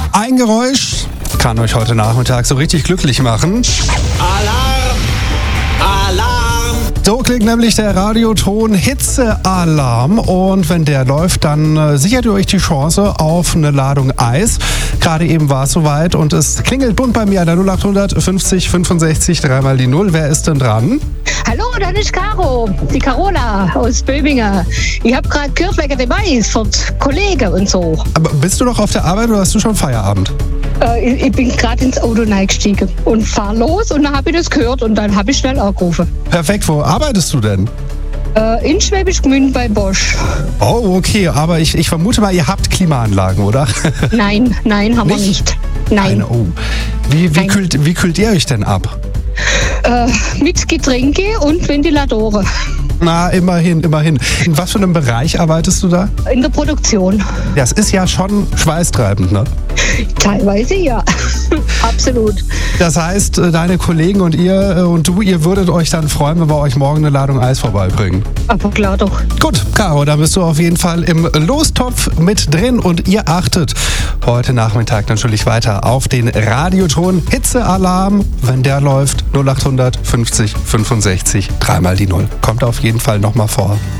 Ein Geräusch kann euch heute Nachmittag so richtig glücklich machen. Alarm! Alarm! So klingt nämlich der Radioton Hitzealarm, und wenn der läuft, dann sichert ihr euch die Chance auf eine Ladung Eis. Gerade eben war es soweit und es klingelt bunt bei mir an der 0800 50 65 3 die 0. Wer ist denn dran? Hallo, das ist Caro, die Carola aus Böbingen. Ich habe gerade gehört wegen dem Eis von Kollegen und so. Aber bist du noch auf der Arbeit oder hast du schon Feierabend? Ich bin gerade ins Auto eingestiegen und fahr los, und dann habe ich das gehört und dann habe ich schnell angerufen. Perfekt, wo arbeitest du denn? In Schwäbisch Gmünd bei Bosch. Oh, okay, aber ich vermute mal, ihr habt Klimaanlagen, oder? Nein, haben wir nicht. Nein. Oh. Wie kühlt ihr euch denn ab? Mit Getränke und Ventilatoren. Na, immerhin. In was für einem Bereich arbeitest du da? In der Produktion. Das ist ja schon schweißtreibend, ne? Teilweise ja. Absolut. Das heißt, deine Kollegen und ihr würdet euch dann freuen, wenn wir euch morgen eine Ladung Eis vorbeibringen. Aber klar doch. Gut, Caro, da bist du auf jeden Fall im Lostopf mit drin, und ihr achtet heute Nachmittag natürlich weiter auf den Radioton Hitzealarm. Wenn der läuft, 0800 50 65 3 die 0. Kommt auf jeden Fall nochmal vor.